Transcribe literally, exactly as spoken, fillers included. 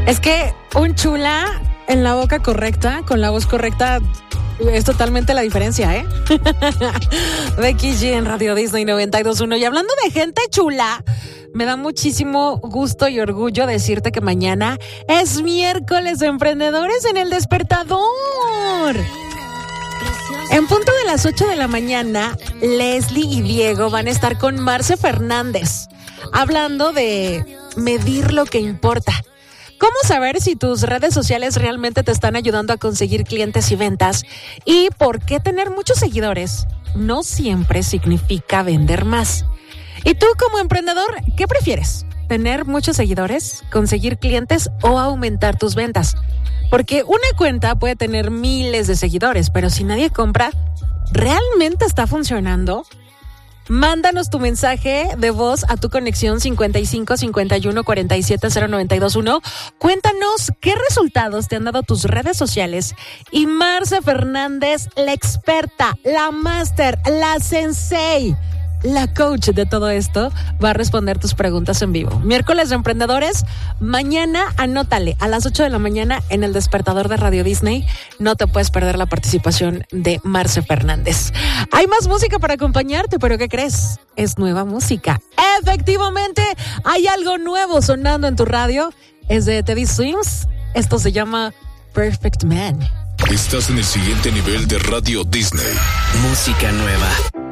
Es que un chula en la boca correcta, con la voz correcta, es totalmente la diferencia, ¿eh? Becky G en Radio Disney noventa y dos punto uno. Y hablando de gente chula, me da muchísimo gusto y orgullo decirte que mañana es miércoles de Emprendedores en El Despertador. En punto de las ocho de la mañana, Leslie y Diego van a estar con Marce Fernández, hablando de medir lo que importa. ¿Cómo saber si tus redes sociales realmente te están ayudando a conseguir clientes y ventas? ¿Y por qué tener muchos seguidores no siempre significa vender más? ¿Y tú como emprendedor, qué prefieres? ¿Tener muchos seguidores, conseguir clientes o aumentar tus ventas? Porque una cuenta puede tener miles de seguidores, pero si nadie compra, ¿realmente está funcionando? Mándanos tu mensaje de voz a tu conexión cincuenta y cinco cincuenta y uno cuarenta y siete cero noventa y dos uno. Cuéntanos qué resultados te han dado tus redes sociales. Y Marce Fernández, la experta, la máster, la sensei, la coach de todo esto, va a responder tus preguntas en vivo. Miércoles de Emprendedores, mañana anótale a las ocho de la mañana en El Despertador de Radio Disney. No te puedes perder la participación de Marce Fernández. Hay más música para acompañarte, pero ¿qué crees? Es nueva música. Efectivamente, hay algo nuevo sonando en tu radio. Es de Teddy Swims. Esto se llama Perfect Man. Estás en el siguiente nivel de Radio Disney. Música nueva.